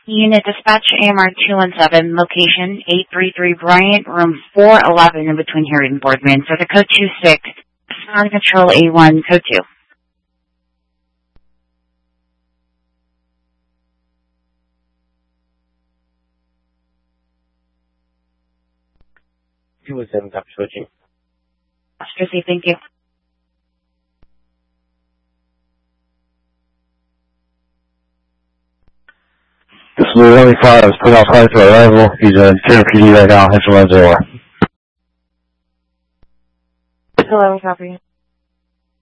Unit Dispatch AMR 217, location 833 Bryant, room 411 in between here in Boardman. For the code 26, sound control A1, code 2. 217, copy switching. Tracy, thank you. This is Louis 185. It's put outside to arrival. He's in Center PD right now. Hence 101. Hello, copy.